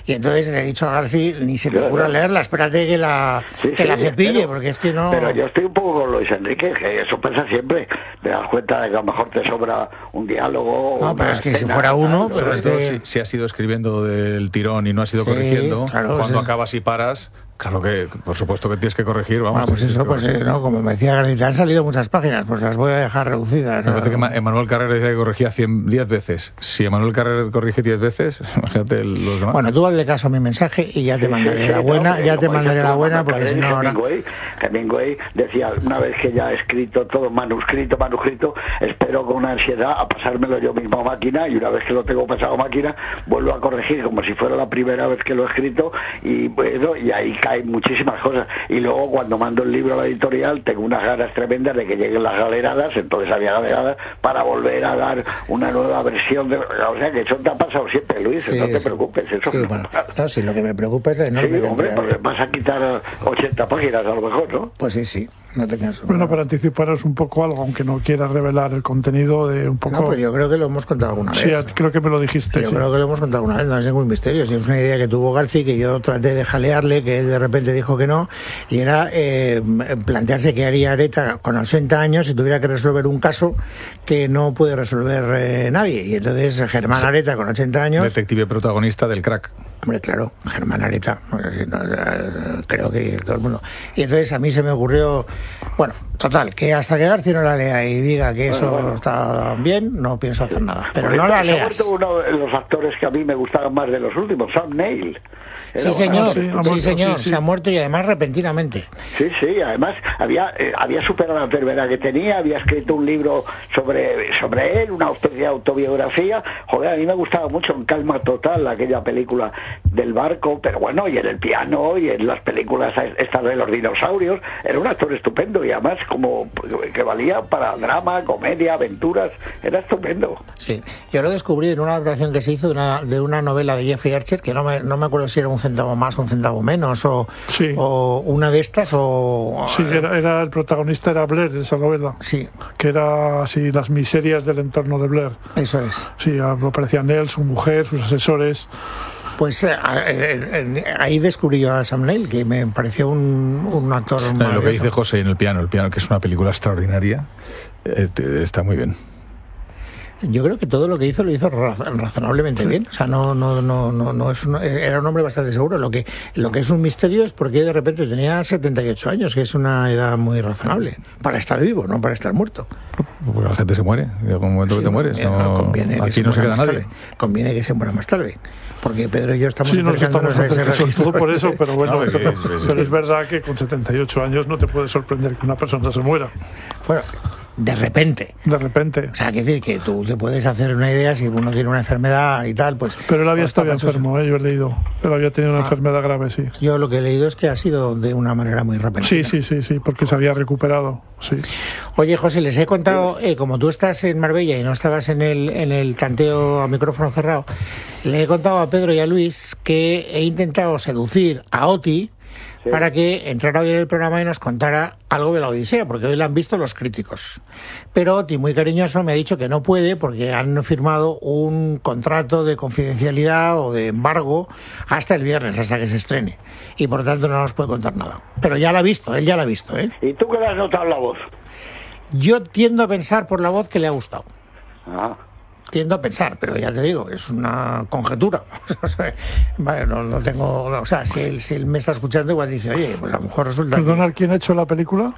Y entonces le he dicho a García, ni se te ocurra leerla, espérate que la cepille, porque es que no... Pero yo estoy un poco con Luis Enrique, que eso pasa siempre. Te das cuenta de que a lo mejor te sobra un diálogo... No, pero es que si fuera uno... Pero es que... si has ido escribiendo del tirón y no has ido corrigiendo, claro, cuando acabas y paras... Claro que, por supuesto que tienes que corregir, vamos. Pues eso, pues no, como me decía García, han salido muchas páginas, pues las voy a dejar reducidas. Me parece que Emmanuel Carrera decía que corregía 10 veces. Si Emmanuel Carrera corrige 10 veces, imagínate los demás. Bueno, tú hazle caso a mi mensaje y ya te mandaré la buena, porque si no ahora... Hemingway decía, una vez que ya he escrito todo manuscrito, espero con una ansiedad a pasármelo yo mismo a máquina, y una vez que lo tengo pasado a máquina, vuelvo a corregir como si fuera la primera vez que lo he escrito, y bueno, y ahí hay muchísimas cosas. Y luego cuando mando el libro a la editorial tengo unas ganas tremendas de que lleguen las galeradas, entonces había galeradas para volver a dar una nueva versión de... O sea que eso te ha pasado siempre, Luis, no te preocupes, eso no, si lo que me preocupa es la enorme... Sí, hombre, porque vas a quitar 80 páginas a lo mejor, ¿no? Pues sí, no tengas... Bueno, para anticiparos un poco algo, aunque no quieras revelar el contenido de un poco... No, pues yo creo que lo hemos contado alguna vez. Sí, creo que me lo dijiste. Yo creo que lo hemos contado alguna vez, no es ningún misterio. Si es una idea que tuvo García, que yo traté de jalearle, que él de repente dijo que no, y era plantearse qué haría Areta con 80 años si tuviera que resolver un caso que no puede resolver nadie. Y entonces Germán Areta, con 80 años... Detective protagonista del Crack. Hombre, claro, Germán Areta, creo que todo el mundo. Y entonces a mí se me ocurrió, bueno, total, que hasta que García no la lea y diga que eso está bien, no pienso hacer nada. Pero no la leas. Se ha muerto uno de los actores que a mí me gustaban más de los últimos, Sam Neill. Sí, señor, se ha muerto, y además repentinamente. Sí, además había superado la enfermedad que tenía, había escrito un libro sobre él, una especie de autobiografía. Joder, a mí me gustaba mucho En calma total, aquella película del barco, pero bueno, y en El piano, y en las películas estas de los dinosaurios, era un actor estupendo, y además como que valía para drama, comedia, aventuras, era estupendo. Sí, yo lo descubrí en una adaptación que se hizo de una novela de Jeffrey Archer, que no me acuerdo si era un centavo más o un centavo menos, o una de estas, o... Sí, era el protagonista era Blair de esa novela. Sí. Que era así las miserias del entorno de Blair. Eso es. Sí, aparecían él, su mujer, sus asesores. Pues ahí descubrí yo a Sam Neill, que me pareció un actor maravilloso. Lo que dice José en el piano, que es una película extraordinaria, está muy bien. Yo creo que todo lo que hizo lo hizo razonablemente bien. O sea, no es era un hombre bastante seguro. Lo que es un misterio es porque de repente tenía 78 años, que es una edad muy razonable para estar vivo, no para estar muerto. Porque la gente se muere, llega un momento que te mueres. Aquí no se queda nadie. Conviene que se muera más tarde. Porque Pedro y yo estamos acercándonos a ese registro. Todo por eso, pero bueno, pero es verdad que con 78 años no te puede sorprender que una persona se muera. Bueno, de repente. O sea, quiere decir que tú te puedes hacer una idea si uno tiene una enfermedad y tal, pues... Pero él había estado enfermo, yo he leído. Él había tenido una enfermedad grave, sí. Yo lo que he leído es que ha sido de una manera muy repentina. Sí, porque se había recuperado, sí. Oye, José, les he contado, como tú estás en Marbella y no estabas en el tanteo a micrófono cerrado, le he contado a Pedro y a Luis que he intentado seducir a Oti para que entrara hoy en el programa y nos contara algo de la Odisea, porque hoy la han visto los críticos. Pero Oti, muy cariñoso, me ha dicho que no puede porque han firmado un contrato de confidencialidad o de embargo hasta el viernes, hasta que se estrene. Y por tanto no nos puede contar nada. Pero ya la ha visto, él ya la ha visto, ¿eh? ¿Y tú qué le has notado la voz? Yo tiendo a pensar por la voz que le ha gustado. Ah. Tiendo a pensar, pero ya te digo, es una conjetura. Vale, no tengo... O sea, si él me está escuchando, igual dice, oye, pues a lo mejor resulta... ¿Perdona, quién ha hecho la película?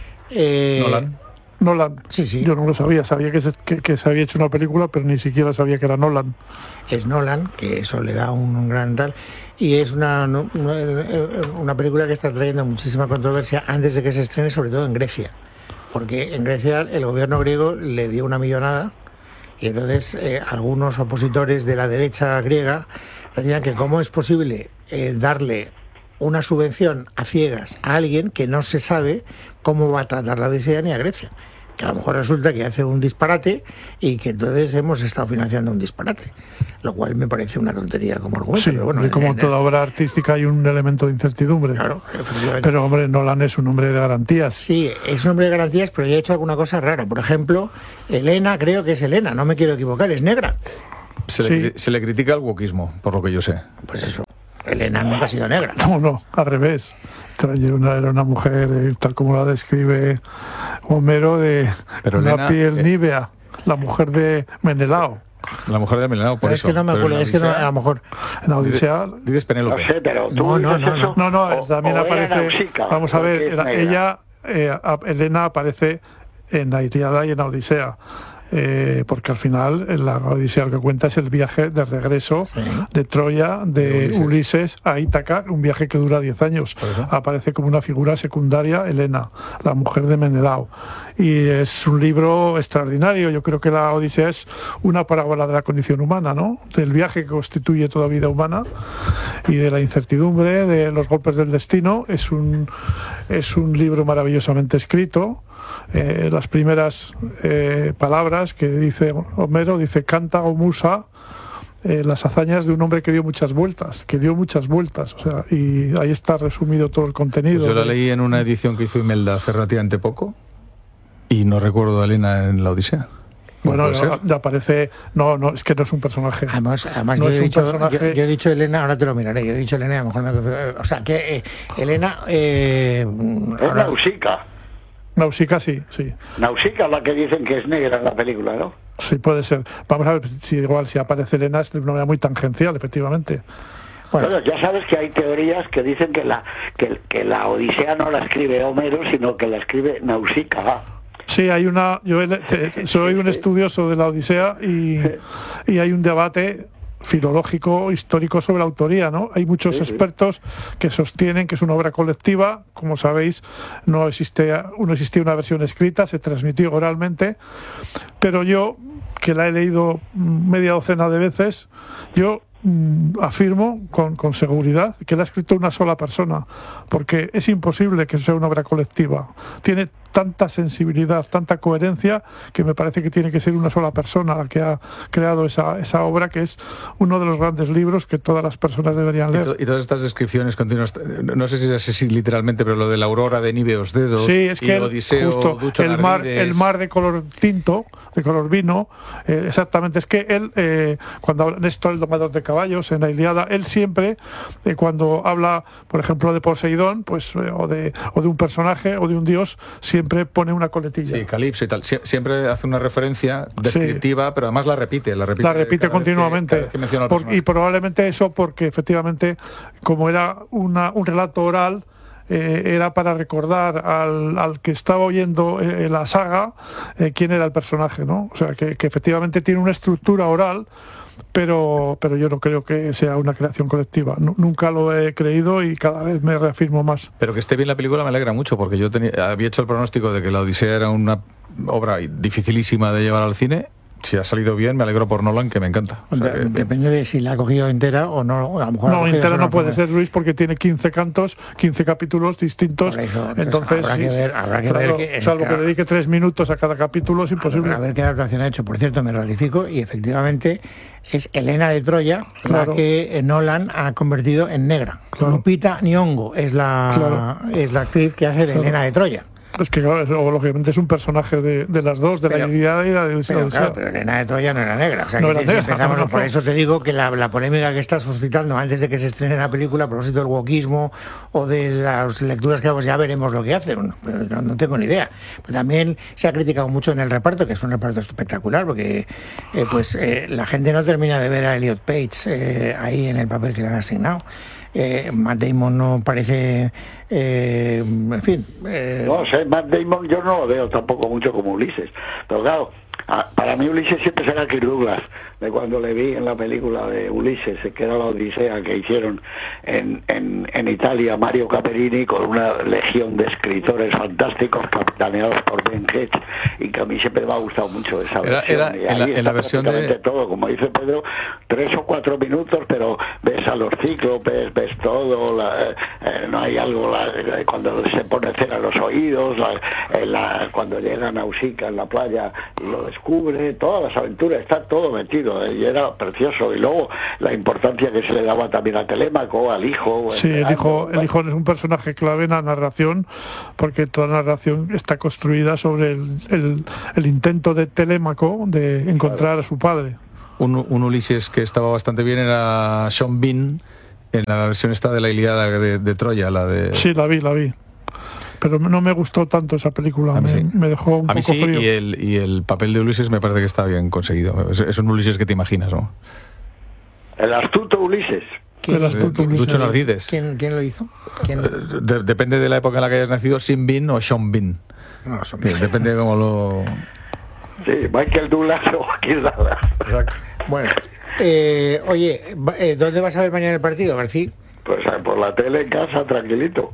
Nolan. Sí. Yo no lo sabía que se había hecho una película, pero ni siquiera sabía que era Nolan. Es Nolan, que eso le da un gran tal... Y es una película que está trayendo muchísima controversia antes de que se estrene, sobre todo en Grecia. Porque en Grecia el gobierno griego le dio una millonada. Y entonces algunos opositores de la derecha griega decían que cómo es posible darle una subvención a ciegas a alguien que no se sabe cómo va a tratar la Odisea ni a Grecia. Que a lo mejor resulta que hace un disparate y que entonces hemos estado financiando un disparate. Lo cual me parece una tontería como argumento. Sí, pero bueno, y como en toda obra artística hay un elemento de incertidumbre. Claro, efectivamente. Pero hombre, Nolan es un hombre de garantías. Sí, es un hombre de garantías, pero ya ha hecho alguna cosa rara. Por ejemplo, Elena, creo que es Elena, no me quiero equivocar, es negra. Se le critica el wokismo, por lo que yo sé. Pues eso. Elena nunca ha sido negra. No, al revés. Era una mujer, tal como la describe Homero, de pero una Elena, piel nívea, la mujer de Menelao. La mujer de Menelao, por eso. Es que no me acuerdo, es que no, a lo mejor... En la Odisea... Dices Penélope. No sé, pero tú No, también aparece... Nausica, vamos a ver, Elena aparece en la Ilíada y en la Odisea. Porque al final en la Odisea lo que cuenta es el viaje de regreso de Troya, de Ulises a Ítaca, un viaje que dura 10 años. Aparece como una figura secundaria Helena, la mujer de Menelao. Y es un libro extraordinario. Yo creo que la Odisea es una parábola de la condición humana, ¿no? Del viaje que constituye toda vida humana y de la incertidumbre, de los golpes del destino. Es un libro maravillosamente escrito. Las primeras palabras que dice Homero, dice canta o musa, las hazañas de un hombre que dio muchas vueltas, o sea, y ahí está resumido todo el contenido. Pues yo la leí en una edición que hizo Imelda hace relativamente poco y no recuerdo a Elena en la Odisea. Bueno, ya aparece... No, es que no es un personaje. Además no yo he dicho Elena, ahora te lo miraré, yo he dicho Elena, a lo mejor o sea, que Elena... es Nausica. Nausica, sí. Nausica, la que dicen que es negra en la película, ¿no? Sí, puede ser. Vamos a ver si aparece Elena es de una manera muy tangencial, efectivamente. Bueno, ya sabes que hay teorías que dicen que la Odisea no la escribe Homero, sino que la escribe Nausica. Sí, hay una... Yo soy un estudioso de la Odisea y hay un debate filológico, histórico sobre la autoría, ¿no? Hay muchos expertos que sostienen que es una obra colectiva. Como sabéis, no existía una versión escrita, se transmitió oralmente, pero yo, que la he leído media docena de veces, yo afirmo con seguridad que la ha escrito una sola persona, porque es imposible que sea una obra colectiva. Tiene tanta sensibilidad, tanta coherencia, que me parece que tiene que ser una sola persona la que ha creado esa obra, que es uno de los grandes libros que todas las personas deberían leer. Y todas estas descripciones continuas, no sé si es así literalmente, pero lo de la aurora de Níveos dedos, sí, es que Odiseo, justo el mar de color tinto, de color vino, exactamente, es que él, cuando habla Néstor, el domador de caballos, en la Ilíada, él siempre, cuando habla, por ejemplo, de Poseidón, pues o de un personaje o de un dios, siempre pone una coletilla. Sí, Calipso y tal. Siempre hace una referencia descriptiva, pero además la repite continuamente. Y probablemente eso porque efectivamente, como era un relato oral, era para recordar al que estaba oyendo la saga quién era el personaje, ¿no? O sea, que efectivamente tiene una estructura oral, pero yo no creo que sea una creación colectiva. Nunca lo he creído y cada vez me reafirmo más. Pero que esté bien la película me alegra mucho, porque yo había hecho el pronóstico de que la Odisea era una obra dificilísima de llevar al cine. Si ha salido bien, me alegro por Nolan, que me encanta. O sea, depende de si la ha cogido entera o no. A lo mejor no, entera no puede ser, Luis, porque tiene 15 cantos, 15 capítulos distintos. Eso, entonces habrá que ver salvo que dedique 3 minutos a cada capítulo, es imposible. A ver qué adaptación ha hecho. Por cierto, me ratifico y efectivamente es Helena de Troya la que Nolan ha convertido en negra. Lupita Nyong'o es la actriz que hace de Helena de Troya. Es que claro, lógicamente es un personaje de las dos, de la Ilíada y la de Odisea. Claro, pero Helena de Troya no era negra. O sea, no que era negra, empezamos, por eso te digo que la polémica que está suscitando antes de que se estrene la película, a propósito del wokismo o de las lecturas que ya veremos lo que hacen, pero no tengo ni idea. Pero también se ha criticado mucho en el reparto, que es un reparto espectacular, porque la gente no termina de ver a Elliot Page ahí en el papel que le han asignado. Matt Damon no parece, en fin. No sé, Matt Damon yo no lo veo tampoco mucho como Ulises, pero claro, para mí Ulises siempre será Kirk Douglas, de cuando le vi en la película de Ulises, que era la Odisea que hicieron en Italia, Mario Caperini, con una legión de escritores fantásticos capitaneados por Ben Hedge, y que a mí siempre me ha gustado mucho esa versión. En la versión de todo, como dice Pedro, 3 o 4 minutos, pero ves a los cíclopes, ves todo, no hay algo, cuando se pone cera a los oídos, cuando llega Nausica en la playa y lo descubre, todas las aventuras, está todo metido, y era precioso. Y luego la importancia que se le daba también a Telémaco, al hijo. Sí, el hijo es un personaje clave en la narración, porque toda la narración está construida sobre el intento de Telémaco de encontrar a su padre. Un Ulises que estaba bastante bien era Sean Bean, En la versión esta de la Ilíada de Troya, la de... Sí, la vi. Pero no me gustó tanto esa película, me dejó un poco frío. Y el papel de Ulises me parece que está bien conseguido. Es un Ulises que te imaginas, ¿no? El astuto Ulises. Lucho Narcides. ¿Quién lo hizo? Depende de la época en la que hayas nacido, Sean Bean o Sean Bean. No, depende de cómo lo... Sí, Michael Douglas o Joaquín Douglas. Exacto. Bueno, oye, ¿dónde vas a ver mañana el partido, García? Pues por la tele en casa, tranquilito.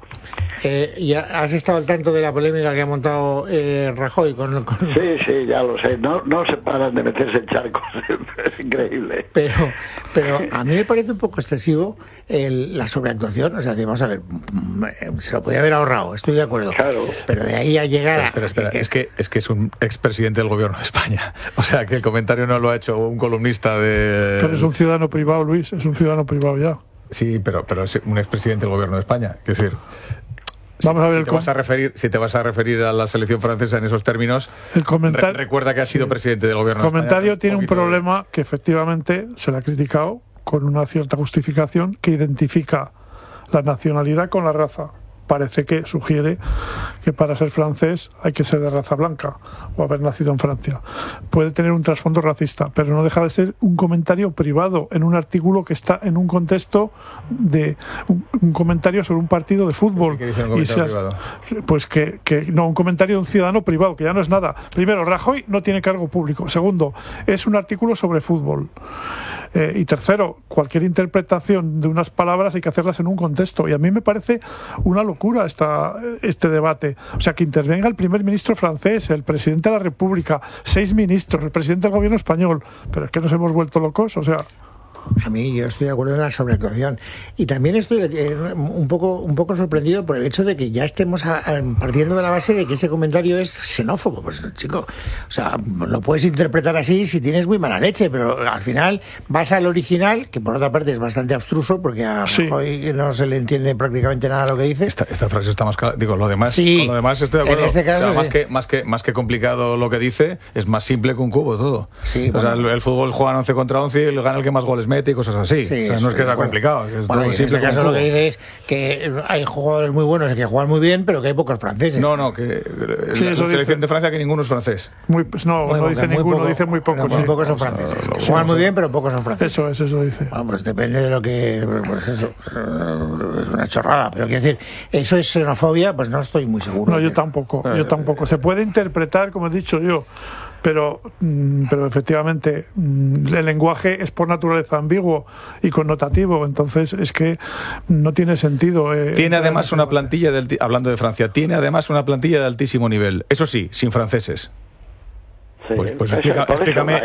¿Ya has estado al tanto de la polémica que ha montado Rajoy con... Sí, ya lo sé. No se paran de meterse en charcos. Es increíble. Pero a mí me parece un poco excesivo la sobreactuación. O sea, vamos a ver, se lo podía haber ahorrado, estoy de acuerdo. Claro. Pero de ahí a llegar Espera, es que es un expresidente del gobierno de España. O sea, que el comentario no lo ha hecho un columnista de... Pero es un ciudadano privado, Luis, es un ciudadano privado ya. Sí, pero es un expresidente del gobierno de España. Es decir... Vamos a ver si te vas a referir a la selección francesa en esos términos, recuerda que ha sido presidente del gobierno. El comentario tiene un problema que efectivamente se le ha criticado con una cierta justificación que identifica la nacionalidad con la raza. Parece que sugiere que para ser francés hay que ser de raza blanca o haber nacido en Francia. Puede tener un trasfondo racista, pero no deja de ser un comentario privado en un artículo que está en un contexto de un comentario sobre un partido de fútbol. ¿Qué dice un comentario privado? Pues un comentario de un ciudadano privado, que ya no es nada. Primero, Rajoy no tiene cargo público. Segundo, es un artículo sobre fútbol. Y tercero, cualquier interpretación de unas palabras hay que hacerlas en un contexto. Y a mí me parece una locura este debate. O sea, que intervenga el primer ministro francés, el presidente de la República, 6 ministros, el presidente del gobierno español. Pero es que nos hemos vuelto locos, o sea... A mí yo estoy de acuerdo en la sobreactuación y también estoy un poco sorprendido por el hecho de que ya estemos partiendo de la base de que ese comentario es xenófobo. Pues chico, o sea, lo puedes interpretar así si tienes muy mala leche, pero al final vas al original, que por otra parte es bastante abstruso porque a Rajoy no se le entiende prácticamente nada lo que dice. Esta frase está más clara. Digo, lo demás, sí, con lo demás estoy de acuerdo. En este caso, o sea, más que complicado lo que dice, es más simple que un cubo todo. Sí, o sea, el fútbol juega 11 contra 11 y gana el que más goles mete y cosas así. Sí, o sea, no es que sea complicado. Es bueno, en este caso lo que dice es que hay jugadores muy buenos y que juegan muy bien, pero que hay pocos franceses. No, que la selección de Francia que ninguno es francés. No dice ninguno, dice muy pocos. Muy pocos son franceses. Juegan muy bien, pero pocos son franceses. Eso dice. Bueno, pues depende de lo que... Pues eso, es una chorrada, pero quiero decir, ¿eso es xenofobia? Pues no estoy muy seguro. No, yo tampoco. Se puede interpretar, como he dicho yo, pero efectivamente el lenguaje es por naturaleza ambiguo y connotativo, entonces es que no tiene sentido. Tiene además una plantilla, hablando de Francia, tiene además una plantilla de altísimo nivel, eso sí, sin franceses. Sí, pues explícame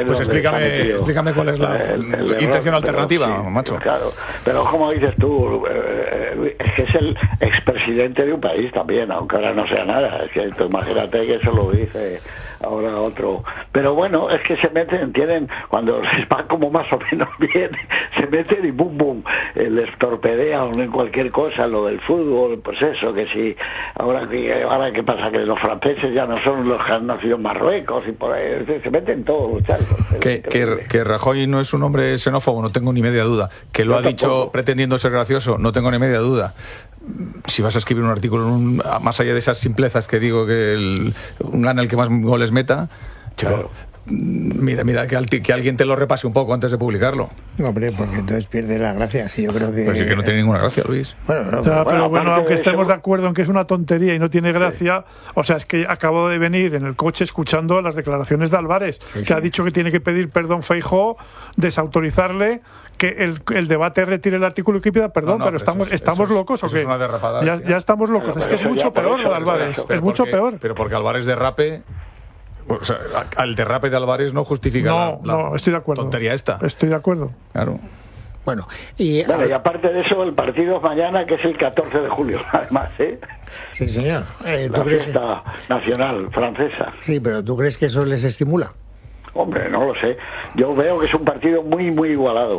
cuál es la intención alternativa, macho. Claro, pero como dices tú, es que es el expresidente de un país también, aunque ahora no sea nada. Es que tú imagínate que eso lo dice ahora otro. Pero bueno, es que se meten, cuando les va como más o menos bien, se meten y bum, les torpedean en cualquier cosa, lo del fútbol, pues eso, que si ahora qué pasa, que los franceses ya no son los que han nacido en Marruecos y por ahí, se meten todos los charcos. Que Rajoy no es un hombre xenófobo, no tengo ni media duda. Que lo ha dicho pretendiendo ser gracioso, no tengo ni media duda. Si vas a escribir un artículo más allá de esas simplezas que digo que gana el que más goles meta, claro. Mira que alguien te lo repase un poco antes de publicarlo. No, hombre, porque entonces pierde la gracia. Sí, yo creo que... Pues sí que no tiene ninguna gracia, Luis. Pero aunque estemos de acuerdo en que es una tontería y no tiene gracia, o sea, es que acabo de venir en el coche escuchando las declaraciones de Álvarez, que ha dicho que tiene que pedir perdón Feijóo, desautorizarle, que el debate retire el artículo y que pida perdón, pero estamos locos o qué? Es una derrapada. Ya estamos locos. Pero es que es mucho peor lo de Álvarez. Es mucho peor. Pero porque Álvarez derrape... O sea, al derrape de Álvarez no justifica no, estoy de acuerdo. Tontería esta. Estoy de acuerdo. Claro. Bueno, y aparte de eso, el partido es mañana, que es el 14 de julio, además, ¿eh? Sí, señor. La fiesta nacional francesa. Sí, pero ¿tú crees que eso les estimula? Hombre, no lo sé. Yo veo que es un partido muy, muy igualado.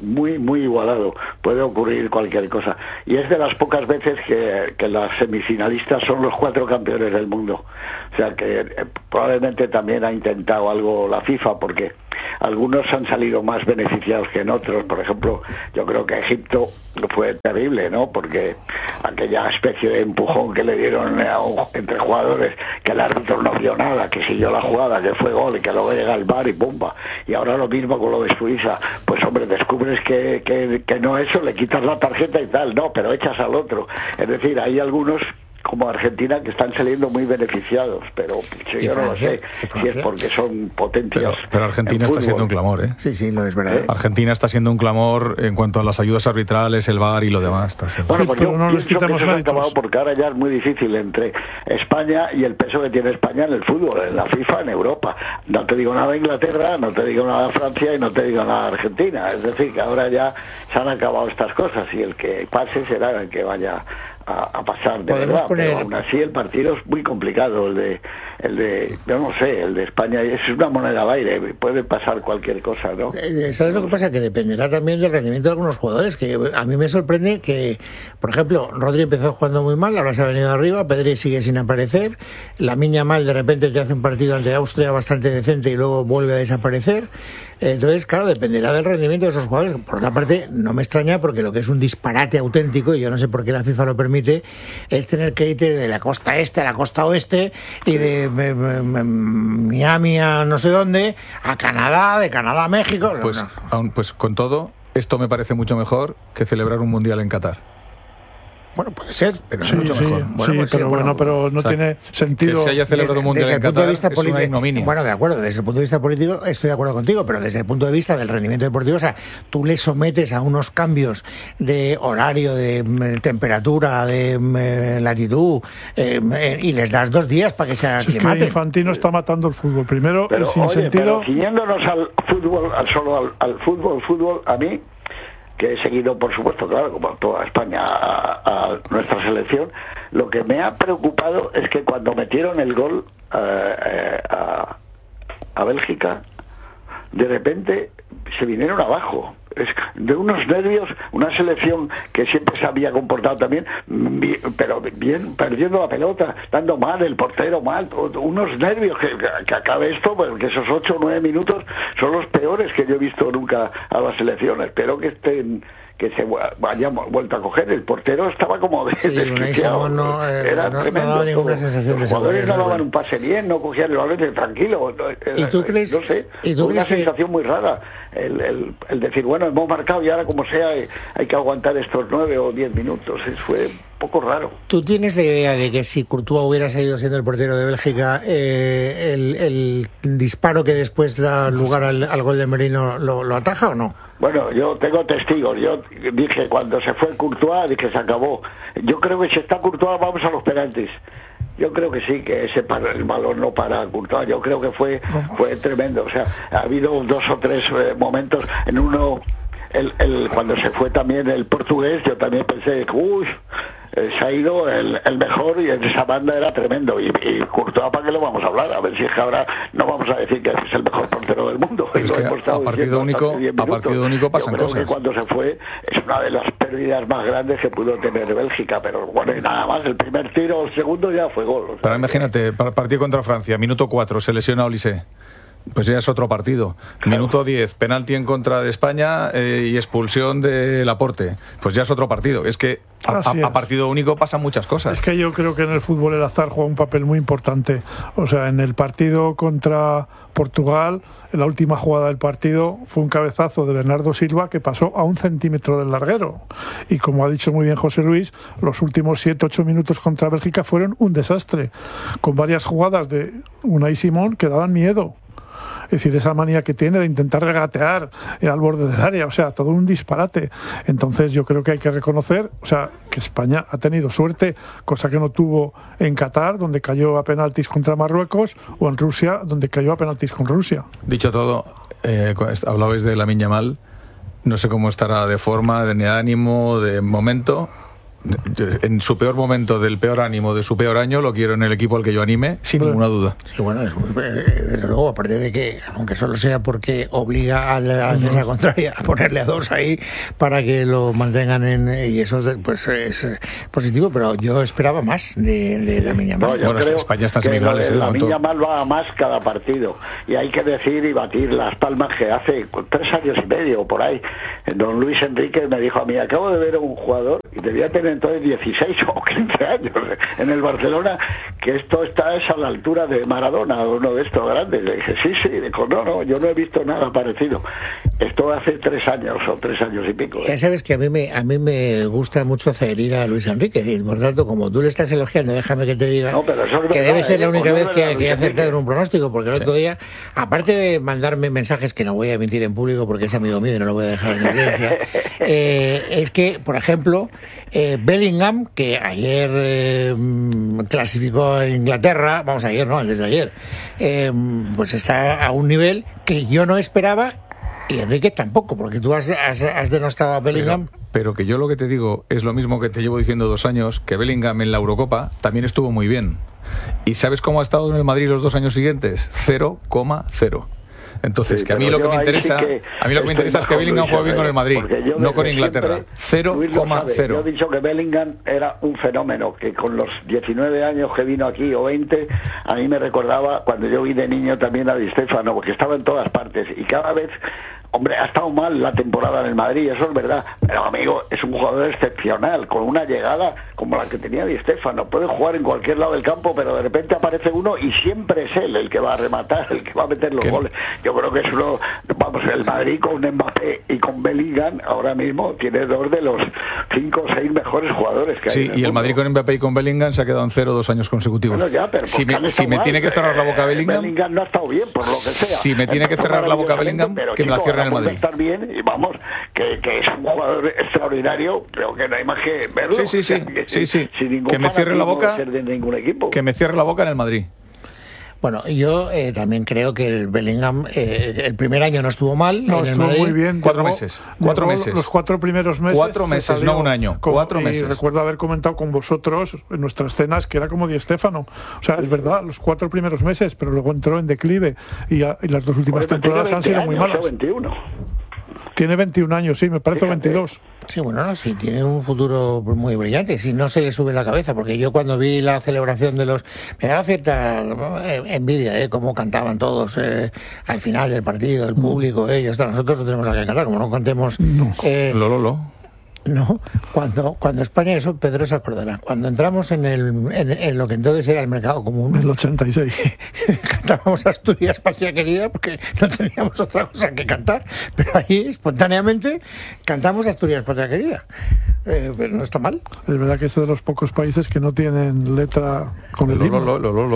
muy, muy igualado. Puede ocurrir cualquier cosa. Y es de las pocas veces que las semifinalistas son los 4 campeones del mundo. O sea que probablemente también ha intentado algo la FIFA, porque algunos han salido más beneficiados que en otros. Por ejemplo, yo creo que Egipto fue terrible, ¿no? Porque aquella especie de empujón que le dieron entre jugadores, que el árbitro no vio nada, que siguió la jugada, que fue gol, y que luego llega el VAR y ¡pumba! Y ahora lo mismo con lo de Suiza. Pues hombre, descubres que no eso, le quitas la tarjeta y tal, no, pero echas al otro. Es decir, hay algunos como Argentina que están saliendo muy beneficiados, pero yo no lo sé si es porque son potencias. Pero Argentina está siendo un clamor, ¿eh? Sí, lo es verdad. Argentina está siendo un clamor en cuanto a las ayudas arbitrales, el VAR y lo demás. Bueno, pues yo pienso que eso se ha acabado, porque ahora ya es muy difícil entre España y el peso que tiene España en el fútbol, en la FIFA, en Europa. No te digo nada de Inglaterra, no te digo nada de Francia y no te digo nada de Argentina. Es decir, que ahora ya se han acabado estas cosas y el que pase será el que vaya a pasar de verdad, pero aún así el partido es muy complicado, el de yo no sé, el de España es una moneda al aire, puede pasar cualquier cosa, ¿no? ¿Sabes lo que pasa? Que dependerá también del rendimiento de algunos jugadores, que a mí me sorprende que, por ejemplo, Rodri empezó jugando muy mal, ahora se ha venido arriba, Pedri sigue sin aparecer, Lamine Yamal de repente te hace un partido ante Austria bastante decente y luego vuelve a desaparecer. Entonces, claro, dependerá del rendimiento de esos jugadores. Por otra parte, no me extraña, porque lo que es un disparate auténtico, y yo no sé por qué la FIFA lo permite, es tener que ir de la costa este a la costa oeste y de Miami a no sé dónde, a Canadá, de Canadá a México. Pues con todo, esto me parece mucho mejor que celebrar un mundial en Qatar. Bueno, puede ser, pero sí, mucho mejor. Pero no tiene sentido. Que se haya celebrado un mundial en Qatar es una ignominia. Bueno, de acuerdo, desde el punto de vista político estoy de acuerdo contigo, pero desde el punto de vista del rendimiento deportivo, o sea, tú le sometes a unos cambios de horario, de temperatura, de latitud, y les das 2 días para que se aclimaten. Es que Infantino está matando el fútbol. Primero, pero, el sinsentido. Pero siguiéndonos al fútbol, al fútbol, a mí, que he seguido, por supuesto, claro, como toda España, a nuestra selección, lo que me ha preocupado es que cuando metieron el gol a Bélgica, de repente se vinieron abajo. Es de unos nervios, una selección que siempre se había comportado también, pero bien, perdiendo la pelota, dando mal, el portero mal, unos nervios que acabe esto, porque esos 8 o 9 minutos son los peores que yo he visto nunca a las selecciones. Espero que se hayan vuelto a coger. El portero estaba como desquiciado. Era tremendo. No daba ninguna sensación de seguridad. Los jugadores no daban un pase bien, no cogían el balón tranquilo. ¿Y tú crees? No sé, una sensación muy rara. El decir, bueno, hemos marcado y ahora como sea hay que aguantar estos 9 o 10 minutos. Fue un poco raro. ¿Tú tienes la idea de que si Courtois hubiera seguido siendo el portero de Bélgica, el disparo que después da lugar al gol de Merino lo ataja o no? Bueno, yo tengo testigos. Yo dije, cuando se fue Courtois, dije, se acabó. Yo creo que si está Courtois, vamos a los penaltis. Yo creo que sí, que el balón no para Courtois. Yo creo que fue tremendo. O sea, ha habido 2 o 3 momentos. En uno, cuando se fue también el portugués, yo también pensé, uy, se ha ido el mejor, y en esa banda era tremendo. Y Courtois, ¿para qué lo vamos a hablar? A ver si es que ahora no vamos a decir que es el mejor portero del mundo. Es que a partido único pasan cosas. Creo que cuando se fue es una de las pérdidas más grandes que pudo tener Bélgica, pero bueno, y nada más, el primer tiro, el segundo ya fue gol. Pero imagínate, partido contra Francia, minuto 4, se lesiona Olise. Pues ya es otro partido. Claro. Minuto 10, penalti en contra de España y expulsión de Laporte. Pues ya es otro partido. Es que a partido único pasan muchas cosas. Es que yo creo que en el fútbol el azar juega un papel muy importante. O sea, en el partido contra Portugal, en la última jugada del partido, fue un cabezazo de Bernardo Silva que pasó a 1 centímetro del larguero. Y como ha dicho muy bien José Luis, los últimos 7-8 minutos contra Bélgica fueron un desastre, con varias jugadas de Unai Simón que daban miedo. Es decir, esa manía que tiene de intentar regatear al borde del área, o sea, todo un disparate. Entonces yo creo que hay que reconocer, o sea, que España ha tenido suerte, cosa que no tuvo en Qatar, donde cayó a penaltis contra Marruecos, o en Rusia, donde cayó a penaltis con Rusia. Dicho todo, hablabais de Lamine Yamal, no sé cómo estará de forma, de ánimo, de momento, en su peor momento, del peor ánimo, de su peor año, lo quiero en el equipo al que yo anime, sin ninguna duda. Sí, bueno, desde luego, aparte de que, aunque solo sea porque obliga a la defensa contraria a ponerle a 2 ahí para que lo mantengan y eso pues es positivo, pero yo esperaba más de Lamine Yamal. No, bueno, España está en semifinales. Lamine Yamal va a más cada partido, y hay que decir y batir las palmas que hace 3 años y medio por ahí, don Luis Enrique me dijo a mí, acabo de ver a un jugador y debía tener entonces 16 o 15 años en el Barcelona, que esto es a la altura de Maradona, uno de estos grandes. Le dije, sí, dijo, no, yo no he visto nada parecido. Esto hace 3 años o 3 años y pico. Ya sabes que a mí me gusta mucho hacer ir a Luis Enrique, y por tanto, como tú le estás elogiando, déjame que te diga que debe ser la única vez que he acertado en un pronóstico, porque el otro día, aparte de mandarme mensajes que no voy a emitir en público porque es amigo mío y no lo voy a dejar en evidencia, es que, por ejemplo, Bellingham, que ayer clasificó a Inglaterra, antes de ayer, pues está a un nivel que yo no esperaba, y Enrique tampoco, porque tú has denostado a Bellingham. Pero que yo lo que te digo es lo mismo que te llevo diciendo 2 años, que Bellingham en la Eurocopa también estuvo muy bien. ¿Y sabes cómo ha estado en el Madrid los 2 años siguientes? 0,0. Entonces, sí, que a mí lo que me interesa, es que Bellingham juegue bien con el Madrid, no con Inglaterra. 0,0. Yo he dicho que Bellingham era un fenómeno, que con los 19 años que vino aquí, o 20, a mí me recordaba cuando yo vi de niño también a Di Stéfano, porque estaba en todas partes, y cada vez... Hombre, ha estado mal la temporada en el Madrid, eso es verdad, pero amigo, es un jugador excepcional, con una llegada como la que tenía Di Stéfano. Puede jugar en cualquier lado del campo, pero de repente aparece uno y siempre es él el que va a rematar, el que va a meter los goles. Yo creo que es el Madrid con Mbappé y con Bellingham ahora mismo tiene 2 de los 5 o 6 mejores jugadores que hay. Sí, y el Madrid con Mbappé y con Bellingham se ha quedado en 0 2 años consecutivos. Bueno, ya, pero si me tiene que cerrar la boca Bellingham no ha estado bien, por lo que sea. Si me tiene que cerrar la boca Bellingham, que me la cierre en el Madrid. Estar bien, y vamos, que es un jugador extraordinario, pero que no hay más que verlo. Sí. Que me cierre la boca, que me cierre la boca en el Madrid. Bueno, yo también creo que el Bellingham el primer año no estuvo mal. No, estuvo muy bien. 4 meses. 4 meses. Los 4 primeros meses. 4 meses, no un año. 4 meses. Y recuerdo haber comentado con vosotros en nuestras cenas que era como Di Stéfano. O sea, es verdad, los 4 primeros meses, pero luego entró en declive y las 2 últimas temporadas han sido muy malas. 21. Tiene 21 años, sí, me parece 22. Sí, bueno, sí, tiene un futuro muy brillante, si no se le sube la cabeza, porque yo cuando vi la celebración de los... Me daba cierta envidia, cómo cantaban todos al final del partido, el público, ellos, nosotros no tenemos a que cantar, como no cantemos... No, cuando España, eso Pedro se acordará, cuando entramos en lo que entonces era el mercado común, en el 86, cantábamos Asturias, patria querida, porque no teníamos otra cosa que cantar, pero ahí espontáneamente cantamos Asturias, patria querida. Pero no está mal. Es verdad que es de los pocos países que no tienen letra con el himno.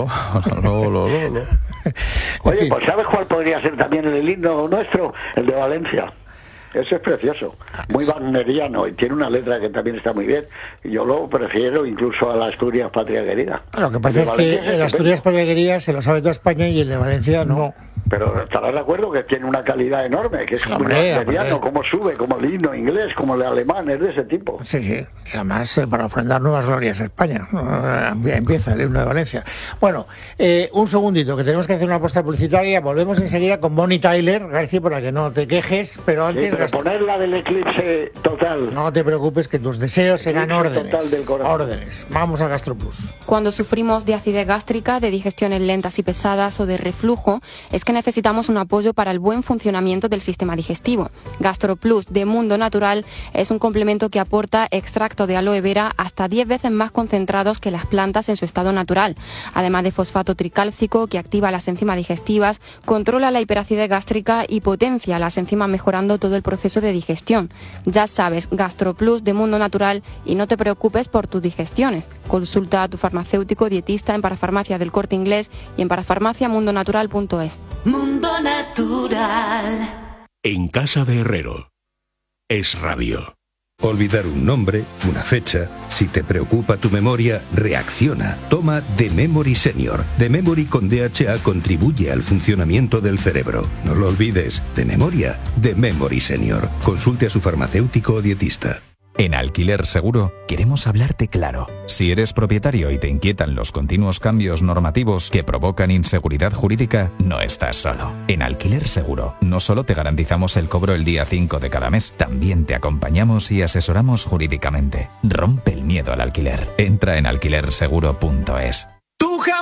Oye, pues ¿sabes cuál podría ser también el himno nuestro? El de Valencia. Ese es precioso, muy wagneriano, y tiene una letra que también está muy bien. Yo lo prefiero incluso a la Asturias patria querida. Lo que pasa es que el Asturias patria querida se lo sabe toda España y el de Valencia no. Pero estarás de acuerdo que tiene una calidad enorme, que es como wagneriano, como sube, como el himno inglés, como el alemán, es de ese tipo. Sí, y además para ofrendar nuevas glorias a España. Empieza el himno de Valencia. Bueno, un segundito, que tenemos que hacer una apuesta publicitaria. Volvemos enseguida con Bonnie Tyler, García, para que no te quejes, pero antes... Sí, poner la del eclipse total. No te preocupes, que tus deseos serán órdenes. Vamos a GastroPlus. Cuando sufrimos de acidez gástrica, de digestiones lentas y pesadas o de reflujo, es que necesitamos un apoyo para el buen funcionamiento del sistema digestivo. GastroPlus de Mundo Natural es un complemento que aporta extracto de aloe vera hasta 10 veces más concentrados que las plantas en su estado natural. Además de fosfato tricálcico, que activa las enzimas digestivas, controla la hiperacidez gástrica y potencia las enzimas, mejorando todo el proceso de digestión. Ya sabes, GastroPlus de Mundo Natural, y no te preocupes por tus digestiones. Consulta a tu farmacéutico dietista en Parafarmacia del Corte Inglés y en parafarmaciamundonatural.es. Mundo Natural. En casa de Herrero. Es Rabio. Olvidar un nombre, una fecha. Si te preocupa tu memoria, reacciona. Toma The Memory Senior. The Memory con DHA contribuye al funcionamiento del cerebro. No lo olvides. De memoria, The Memory Senior. Consulte a su farmacéutico o dietista. En Alquiler Seguro queremos hablarte claro. Si eres propietario y te inquietan los continuos cambios normativos que provocan inseguridad jurídica, no estás solo. En Alquiler Seguro no solo te garantizamos el cobro el día 5 de cada mes, también te acompañamos y asesoramos jurídicamente. Rompe el miedo al alquiler. Entra en alquilerseguro.es. Tu